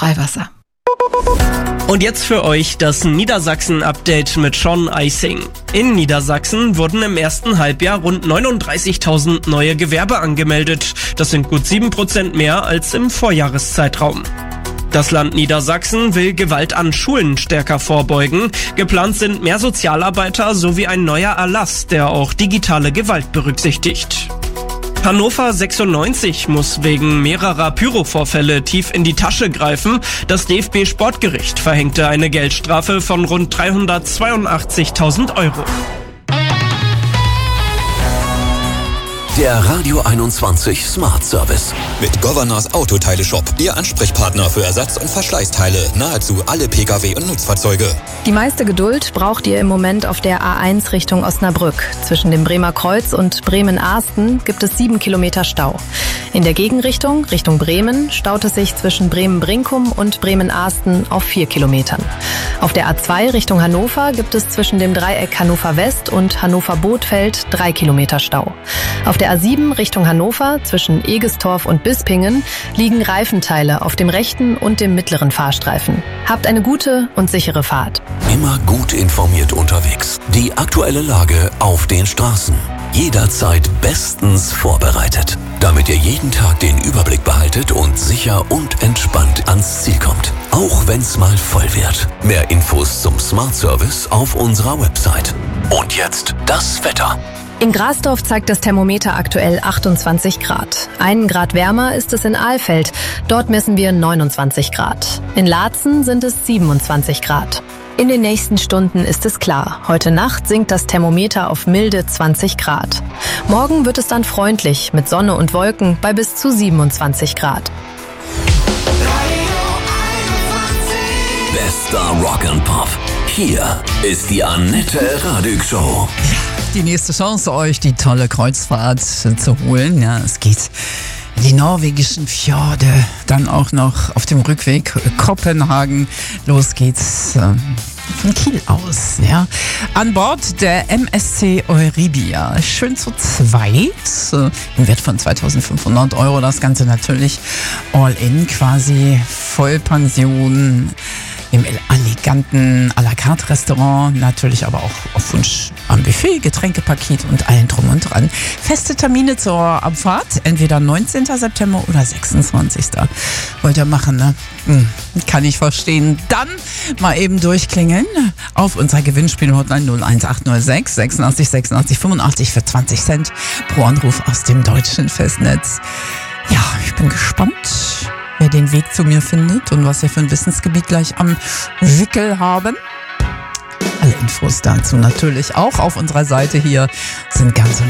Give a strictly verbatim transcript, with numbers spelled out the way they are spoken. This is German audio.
Freiwasser. Und jetzt für euch das Niedersachsen-Update mit Sean Eising. In Niedersachsen wurden im ersten Halbjahr rund neununddreißigtausend neue Gewerbe angemeldet. Das sind gut sieben Prozent mehr als im Vorjahreszeitraum. Das Land Niedersachsen will Gewalt an Schulen stärker vorbeugen. Geplant sind mehr Sozialarbeiter sowie ein neuer Erlass, der auch digitale Gewalt berücksichtigt. Hannover sechsundneunzig muss wegen mehrerer Pyro-Vorfälle tief in die Tasche greifen. Das D F B-Sportgericht verhängte eine Geldstrafe von rund dreihundertzweiundachtzigtausend Euro. Der Radio einundzwanzig Smart Service. Mit Governors Autoteile-Shop. Ihr Ansprechpartner für Ersatz- und Verschleißteile. Nahezu alle Pkw und Nutzfahrzeuge. Die meiste Geduld braucht ihr im Moment auf der A eins Richtung Osnabrück. Zwischen dem Bremer Kreuz und Bremen-Ahsten gibt es sieben Kilometer Stau. In der Gegenrichtung, Richtung Bremen, staut es sich zwischen Bremen-Brinkum und Bremen-Ahsten auf vier Kilometern. Auf der A zwei Richtung Hannover gibt es zwischen dem Dreieck Hannover West und Hannover-Bothfeld drei Kilometer Stau. Auf der A sieben Richtung Hannover zwischen Egestorf und Bispingen liegen Reifenteile auf dem rechten und dem mittleren Fahrstreifen. Habt eine gute und sichere Fahrt. Immer gut informiert unterwegs. Die aktuelle Lage auf den Straßen. Jederzeit bestens vorbereitet, damit ihr jeden Tag den Überblick behaltet und sicher und entspannt ans Ziel kommt. Auch wenn's mal voll wird. Mehr Infos zum Smart Service auf unserer Website. Und jetzt das Wetter. In Grasdorf zeigt das Thermometer aktuell achtundzwanzig Grad. Einen Grad wärmer ist es in Ahlfeld. Dort messen wir neunundzwanzig Grad. In Laatzen sind es siebenundzwanzig Grad. In den nächsten Stunden ist es klar. Heute Nacht sinkt das Thermometer auf milde zwanzig Grad. Morgen wird es dann freundlich mit Sonne und Wolken bei bis zu siebenundzwanzig Grad. Bester Rock and Pop. Hier ist die Annette Radig Show. Die nächste Chance, euch die tolle Kreuzfahrt zu holen. Ja, es geht in die norwegischen Fjorde, dann auch noch auf dem Rückweg Kopenhagen. Los geht's äh, von Kiel aus. Ja. An Bord der M S C Euribia. Schön zu zweit. Äh, Im Wert von zweitausendfünfhundert Euro. Das Ganze natürlich all in, quasi Vollpension. Im eleganten à la carte Restaurant, natürlich aber auch auf Wunsch am Buffet, Getränkepaket und allen drum und dran. Feste Termine zur Abfahrt, entweder neunzehnten September oder sechsundzwanzigsten Wollt ihr machen, ne? Hm, kann ich verstehen. Dann mal eben durchklingeln auf unserer Gewinnspiel-Hotline null eins acht null sechs sechsundachtzig sechsundachtzig fünfundachtzig für zwanzig Cent pro Anruf aus dem deutschen Festnetz. Ja, ich bin gespannt, wer den Weg zu mir findet und was wir für ein Wissensgebiet gleich am Wickel haben. Alle Infos dazu natürlich auch auf unserer Seite hier sind ganz